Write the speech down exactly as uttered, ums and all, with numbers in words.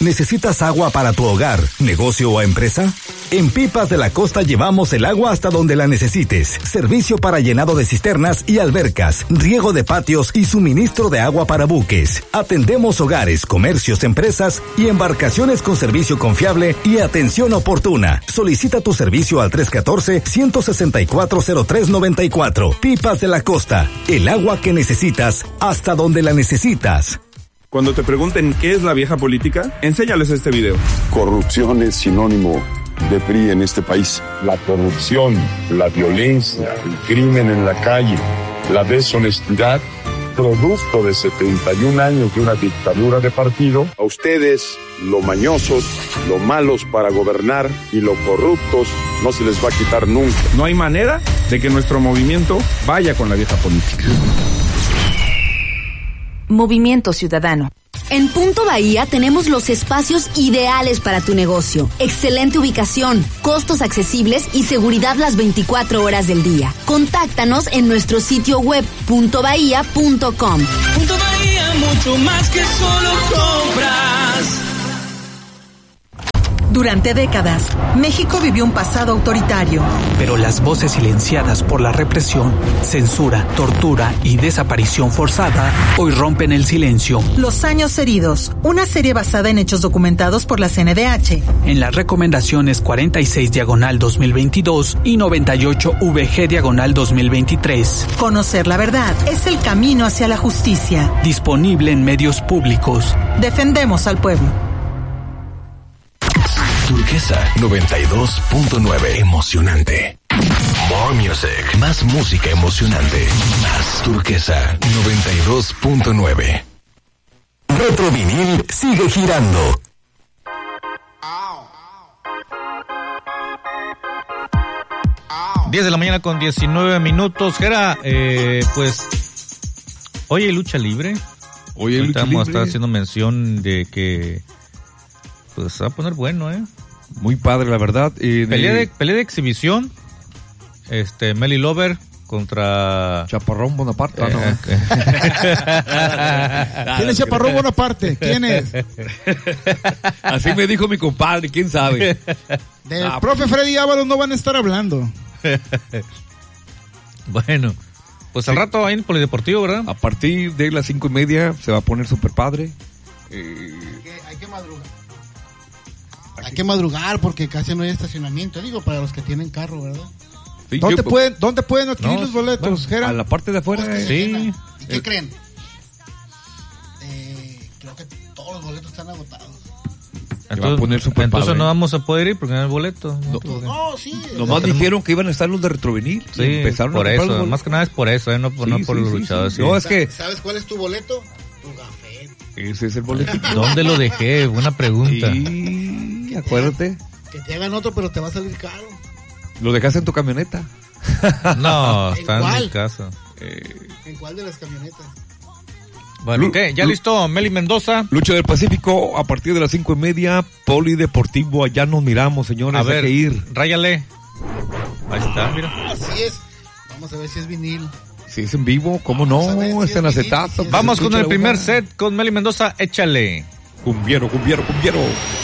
¿Necesitas agua para tu hogar, negocio o empresa? En Pipas de la Costa llevamos el agua hasta donde la necesites. Servicio para llenado de cisternas y albercas, riego de patios y suministro de agua para buques. Atendemos hogares, comercios, empresas y embarcaciones con servicio confiable y atención oportuna. Solicita tu servicio al tres uno cuatro, uno seis cuatro, cero tres nueve cuatro. Pipas de la Costa, el agua que necesitas hasta donde la necesitas. Cuando te pregunten qué es la vieja política, enséñales este video. Corrupción es sinónimo de P R I en este país. La corrupción, la violencia, el crimen en la calle, la deshonestidad, producto de setenta y un años de una dictadura de partido. A ustedes, lo mañosos, lo malos para gobernar y lo corruptos, no se les va a quitar nunca. No hay manera de que nuestro movimiento vaya con la vieja política. Movimiento Ciudadano. En Punto Bahía tenemos los espacios ideales para tu negocio. Excelente ubicación, costos accesibles y seguridad las veinticuatro horas del día. Contáctanos en nuestro sitio web punto bahía punto com. Punto Bahía, mucho más que solo compras. Durante décadas, México vivió un pasado autoritario. Pero las voces silenciadas por la represión, censura, tortura y desaparición forzada hoy rompen el silencio. Los años heridos, una serie basada en hechos documentados por la C N D H. En las recomendaciones cuarenta y seis diagonal dos mil veintidós y noventa y ocho V G diagonal dos mil veintitrés. Conocer la verdad es el camino hacia la justicia. Disponible en medios públicos. Defendemos al pueblo. Turquesa noventa y dos punto nueve. Emocionante. More music. Más música emocionante. Más Turquesa noventa y dos punto nueve. Retro Vinil sigue girando. diez de la mañana con diecinueve minutos. Gera, eh, pues hoy hay lucha libre. Hoy hay lucha Estamos libre. a estar haciendo mención de que pues se va a poner bueno, ¿eh? Muy padre, la verdad. Eh, pelea, de... de, pelea de exhibición. Este, Melly Lover contra... Chaparrón Bonaparte. Eh, no. ¿Quién es Chaparrón Bonaparte? ¿Quién es? Así me dijo mi compadre, ¿quién sabe? Del ah, profe Freddy Ábalos no van a estar hablando. Bueno, pues al sí. rato ahí en el Polideportivo, ¿verdad? A partir de las cinco y media se va a poner súper padre. Eh... Hay, que, hay que madrugar. Hay que madrugar porque casi no hay estacionamiento. Digo, para los que tienen carro, ¿verdad? Sí, ¿Dónde, yo, pueden, ¿Dónde pueden adquirir no, los boletos, bueno, a la parte de afuera. Sí. ¿Y qué eh. creen? Eh, creo que todos los boletos están agotados. Entonces, va a poner super entonces padre. No vamos a poder ir porque no hay boleto. No, no, no sí. Nomás dijeron que iban a estar los de Retrovenir. Sí, empezaron por a eso. Más que nada es por eso, ¿eh? no, sí, no por sí, los sí, luchadores. Sí. No, es que... ¿Sabes cuál es tu boleto? Tu café. Ese es el boleto. ¿Dónde lo dejé? Buena pregunta. Sí, que acuérdate. Que te hagan otro, pero te va a salir caro. ¿Lo dejaste en tu camioneta? No, está en, en mi casa. Eh... ¿En cuál de las camionetas? Bueno, ¿qué? ¿Ya listo? Meli Mendoza. Lucha del Pacífico a partir de las cinco y media. Polideportivo, allá nos miramos, señores. A ver, hay que ir. Ráyale. Ahí está, mira. Así es. Vamos a ver si es vinil. Si es en vivo, ¿cómo no? Si es en acetato. Si Vamos con el primer set con Meli Mendoza, échale. Cumbiero, cumbiero, cumbiero.